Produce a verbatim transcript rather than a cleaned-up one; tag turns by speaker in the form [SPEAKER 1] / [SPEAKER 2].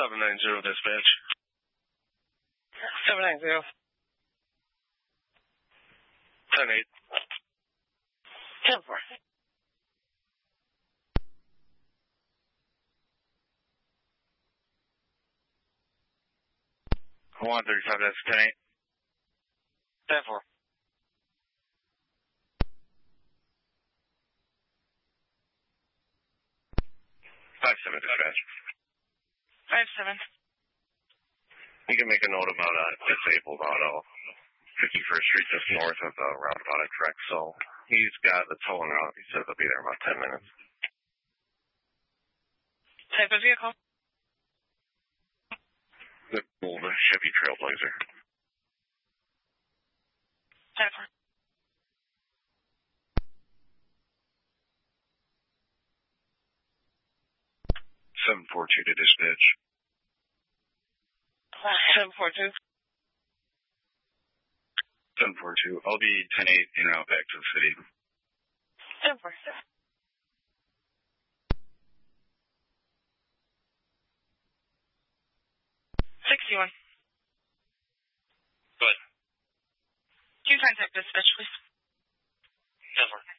[SPEAKER 1] seven nine zero dispatch.
[SPEAKER 2] seven nine zero.
[SPEAKER 1] ten eight.
[SPEAKER 2] ten four.
[SPEAKER 1] one thirty-five, that's ten eight.
[SPEAKER 2] ten four.
[SPEAKER 1] five seven dispatch.
[SPEAKER 2] five seven.
[SPEAKER 1] You can make a note about a disabled auto. fifty-first Street just north of the roundabout at Trek, so he's got the towing route. He says he'll be there in about ten minutes.
[SPEAKER 2] Type of vehicle?
[SPEAKER 1] The old Chevy Trailblazer.
[SPEAKER 2] ten four.
[SPEAKER 1] seven four two to dispatch.
[SPEAKER 2] seven four two.
[SPEAKER 1] seven four two. I'll be ten eight en route back to the city.
[SPEAKER 2] ten four. sixty-one.
[SPEAKER 1] Good.
[SPEAKER 2] Can you contact dispatch, please?
[SPEAKER 1] ten four.